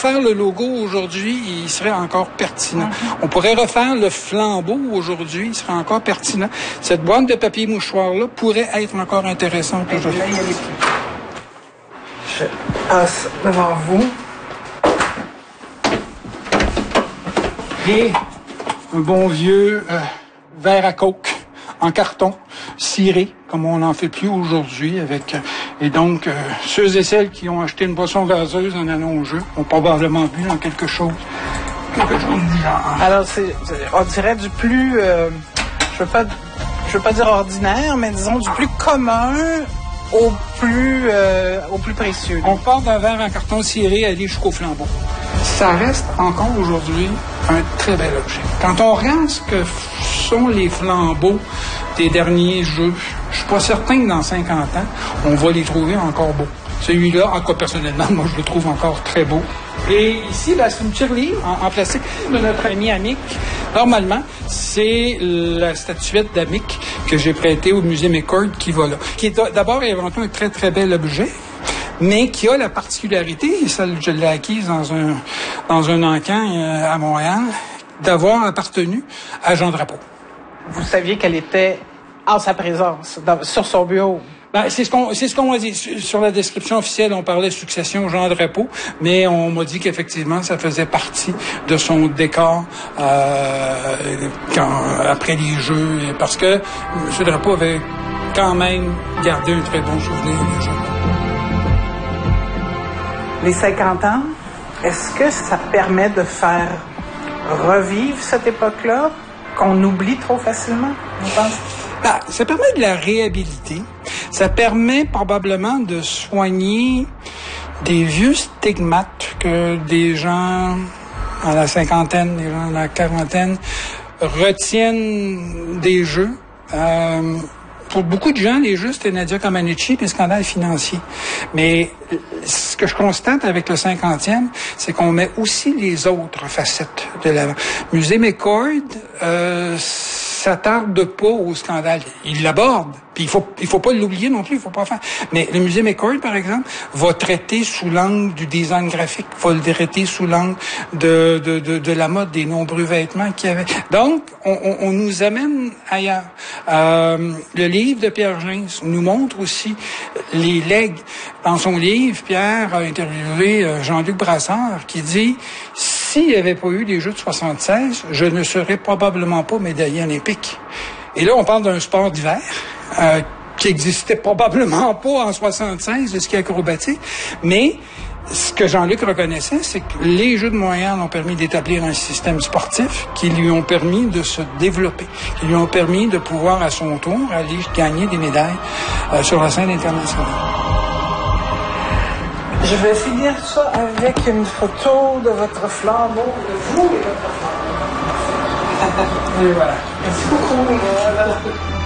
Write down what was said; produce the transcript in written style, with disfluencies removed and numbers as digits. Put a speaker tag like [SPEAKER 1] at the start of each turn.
[SPEAKER 1] refaire le logo aujourd'hui, il serait encore pertinent. On pourrait refaire le flambeau aujourd'hui, il serait encore pertinent. Cette boîte de papier mouchoir-là pourrait être encore intéressante aujourd'hui.
[SPEAKER 2] Je passe devant vous.
[SPEAKER 1] Et un bon vieux verre à coke en carton, ciré, comme on n'en fait plus aujourd'hui. Et donc, ceux et celles qui ont acheté une boisson gazeuse en allant au jeu ont probablement bu dans quelque chose du genre.
[SPEAKER 2] Alors, on dirait du plus... je veux pas dire ordinaire, mais disons du plus commun au plus précieux.
[SPEAKER 1] On part d'un verre en carton ciré aller jusqu'au flambeau. Ça reste encore aujourd'hui un très bel objet. Quand on regarde ce que sont les flambeaux des derniers jeux, je suis pas certain que dans 50 ans, on va les trouver encore beaux. Celui-là, en cas personnellement, moi je le trouve encore très beau. Et ici, c'est une tirelire en plastique de notre ami Amic. Normalement, c'est la statuette d'Amic que j'ai prêtée au musée McCord qui va là. Qui est d'abord et avant tout un très très bel objet, mais qui a la particularité, et ça je l'ai acquise dans un encan à Montréal, d'avoir appartenu à Jean Drapeau.
[SPEAKER 2] Vous saviez qu'elle était en sa présence, sur son bureau?
[SPEAKER 1] C'est ce qu'on m'a dit. Sur la description officielle, on parlait succession Jean Drapeau, mais on m'a dit qu'effectivement, ça faisait partie de son décor après les jeux, parce que M. Drapeau avait quand même gardé un très bon souvenir des jeux.
[SPEAKER 2] Les 50 ans, est-ce que ça permet de faire revivre cette époque-là, qu'on oublie trop facilement, vous pensez?
[SPEAKER 1] Ça permet de la réhabiliter. Ça permet probablement de soigner des vieux stigmates que des gens à la cinquantaine, des gens à la quarantaine retiennent des jeux. Pour beaucoup de gens, les jeux, c'était Nadia Comaneci et scandale financier. Mais ce que je constate avec le 50e, c'est qu'on met aussi les autres facettes de l'avant. Musée McCord s'attarde pas au scandale. Il l'aborde. Puis il faut pas l'oublier non plus, il faut pas faire. Mais le musée McCord, par exemple, va traiter sous l'angle du design graphique, va le traiter sous l'angle de la mode, des nombreux vêtements qu'il y avait. Donc, on nous amène ailleurs. Le livre de Pierre Gens nous montre aussi les legs. Dans son livre, Pierre a interviewé Jean-Luc Brassard qui dit: s'il n'y avait pas eu les Jeux de 76, je ne serais probablement pas médaillé olympique. Et là, on parle d'un sport d'hiver qui existait probablement pas en 76, le ski acrobatique, mais ce que Jean-Luc reconnaissait, c'est que les Jeux de Montréal ont permis d'établir un système sportif qui lui ont permis de se développer, qui lui ont permis de pouvoir, à son tour, aller gagner des médailles sur la scène internationale.
[SPEAKER 2] Je vais finir ça avec une photo de votre flambeau, de vous et votre flambeau.
[SPEAKER 1] Et voilà.
[SPEAKER 2] Merci beaucoup.